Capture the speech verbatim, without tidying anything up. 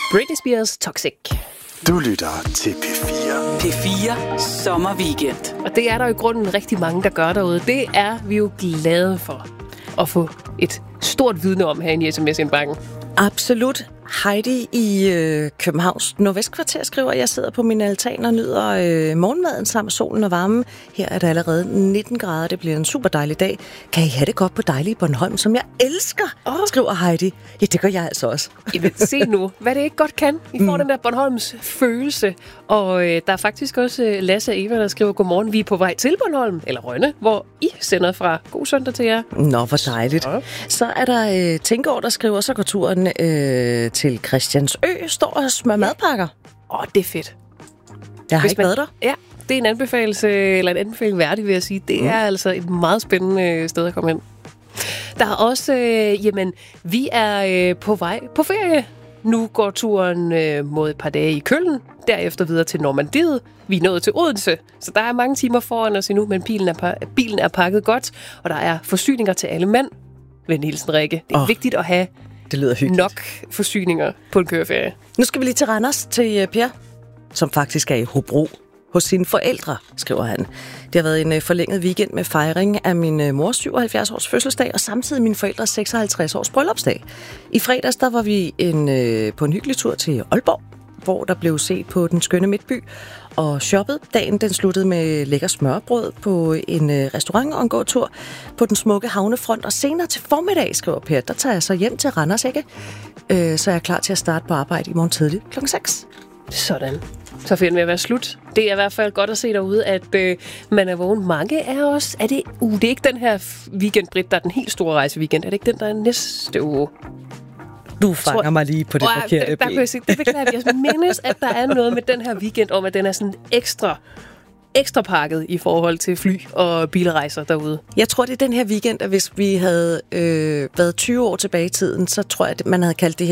Britney Spears Toxic. Du lytter til P fire. P fire Sommerweekend. Og det er der jo i grunden rigtig mange, der gør derude. Det er vi jo glade for at få et stort vidne om herinde i sms-indbakken. Absolut. Heidi i øh, Københavns Nordvestkvarter skriver, at jeg sidder på min altan og nyder øh, morgenmaden sammen med solen og varmen. Her er det allerede nitten grader. Det bliver en super dejlig dag. Kan I have det godt på dejlige Bornholm, som jeg elsker, oh. skriver Heidi. Ja, det gør jeg altså også. Jamen, se nu, hvad det ikke godt kan. I får mm. den der Bornholms følelse. Og øh, der er faktisk også øh, Lasse og Eva, der skriver, godmorgen, vi er på vej til Bornholm, eller Rønne, hvor I sender fra. God søndag til jer. Nå, hvor dejligt. Ja. Så er der øh, Tænkeår, der skriver, så går turen øh, til Christiansø, står og smør madpakker. Åh, oh, det er fedt. Jeg har Hvis ikke man, været der. Ja, det er en anbefalelse, eller en anbefaling værdig, vil jeg sige. Det mm. er altså et meget spændende sted at komme ind. Der er også, øh, jamen, vi er øh, på vej på ferie. Nu går turen øh, mod et par dage i Køln, derefter videre til Normandiet. Vi er nået til Odense, så der er mange timer foran os endnu, men bilen er, bilen er pakket godt, og der er forsyninger til alle mænd. Ven hilsen, Rikke. Det er oh, vigtigt at have det lyder hyggeligt. Nok forsyninger på en køreferie. Nu skal vi lige til Randers, til Per, som faktisk er i Hobro hos sine forældre, skriver han. Det har været en forlænget weekend med fejring af min mors syvoghalvfjerds års fødselsdag, og samtidig min forældres seksoghalvtreds års bryllupsdag. I fredags der var vi en, øh, på en hyggelig tur til Aalborg, hvor der blev set på den skønne midtby og shoppet. Dagen den sluttede med lækker smørbrød på en øh, restaurant og en gåtur på den smukke havnefront. Og senere til formiddag, skriver Per, der tager jeg så hjem til Randers, ikke? Øh, så er jeg klar til at starte på arbejde i morgen tidlig klokken seks. Sådan. Så finder vi at være slut. Det er i hvert fald godt at se derude, at øh, man er vågen. Mange af os. Er det, uh, det er ikke den her weekend, Britt, der er den helt store rejseweekend. Er det ikke den, der er næste uge? Du fanger tror, mig lige på det åh, forkerte der, der kan jeg sige, det beklager vi. Jeg mindes, at der er noget med den her weekend om, at den er sådan ekstra, ekstra pakket i forhold til fly og bilrejser derude. Jeg tror, det er den her weekend, at hvis vi havde øh, været tyve år tilbage i tiden, så tror jeg, at man havde kaldt det her